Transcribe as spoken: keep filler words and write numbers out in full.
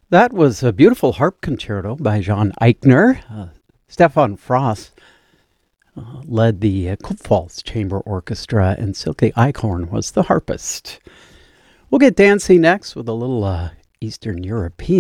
That was a beautiful harp concerto by John Eichner. Uh, Stefan Frost uh, led the uh, Kupfalz Chamber Orchestra, and Silke Eichhorn was the harpist. We'll get dancing next with a little uh, Eastern European.